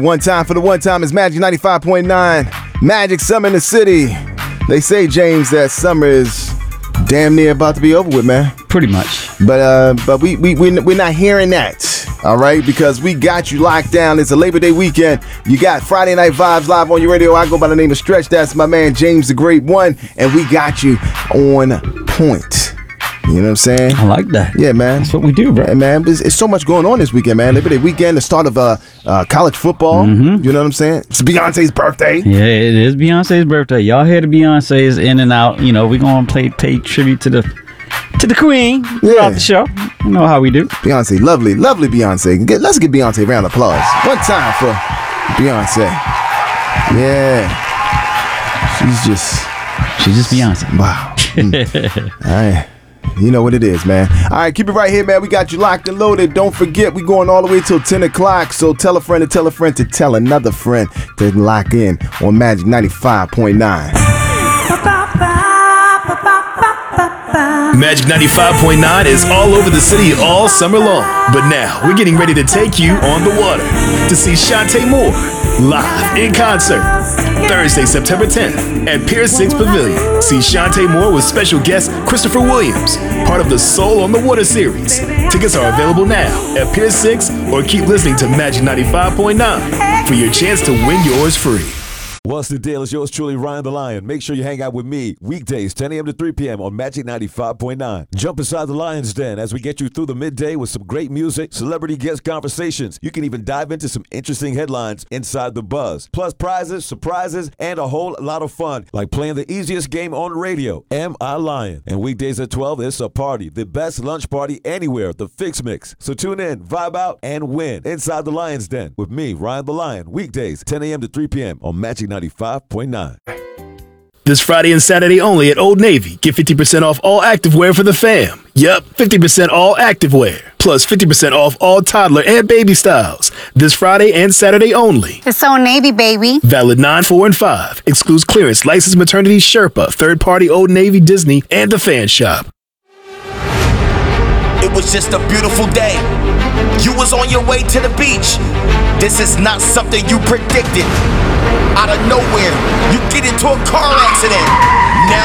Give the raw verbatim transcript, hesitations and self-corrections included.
One time for the one time is Magic ninety-five point nine. Magic Summer in the city. They say, James, that summer is damn near about to be over with, man. Pretty much. But uh, but we, we, we, we're not hearing that, all right? Because we got you locked down. It's a Labor Day weekend. You got Friday Night Vibes live on your radio. I go by the name of Stretch. That's my man, James the Great One. And we got you on point. You know what I'm saying? I like that. Yeah, man. That's what we do, bro. Hey, man, it's, it's so much going on this weekend, man. Labor Day weekend, the start of uh, uh, college football. Mm-hmm. You know what I'm saying? It's Beyonce's birthday. Yeah, it is Beyonce's birthday. Y'all hear the Beyonce's in and out. You know, we're going to play pay tribute to the to the queen throughout Yeah. the show. You know how we do. Beyonce, lovely, lovely Beyonce. Get, let's give Beyonce a round of applause. One time for Beyonce. Yeah. She's just... She's just Beyonce. Wow. Mm. All right. You know what it is, man. All right, keep it right here, man. We got you locked and loaded. Don't forget, we going all the way till ten o'clock. So tell a friend to tell a friend to tell another friend to lock in on Magic ninety-five point nine. Magic ninety-five point nine is all over the city all summer long. But now, we're getting ready to take you on the water to see Shantae Moore live in concert. Thursday, September tenth at Pier six Pavilion. See Shantae Moore with special guest Christopher Williams, part of the Soul on the Water series. Tickets are available now at Pier six or keep listening to Magic ninety-five point nine for your chance to win yours free. What's the deal? It's yours truly, Ryan the Lion. Make sure you hang out with me weekdays, ten a.m. to three p.m. on Magic ninety-five point nine. Jump inside the Lion's Den as we get you through the midday with some great music, celebrity guest conversations. You can even dive into some interesting headlines inside the buzz. Plus prizes, surprises, and a whole lot of fun, like playing the easiest game on radio, Am I Lion? And weekdays at twelve, it's a party. The best lunch party anywhere, the Fix Mix. So tune in, vibe out, and win inside the Lion's Den with me, Ryan the Lion. Weekdays, ten a.m. to three p.m. on Magic ninety-five point nine. This Friday and Saturday only at Old Navy. Get fifty percent off all activewear for the fam. Yup, fifty percent all activewear. Plus fifty percent off all toddler and baby styles. This Friday and Saturday only. It's Old Navy, baby. Valid nine, four, and five. Excludes clearance, licensed maternity Sherpa, third-party Old Navy, Disney, and the Fan Shop. It was just a beautiful day. You was on your way to the beach. This is not something you predicted. Out of nowhere, you get into a car accident. Now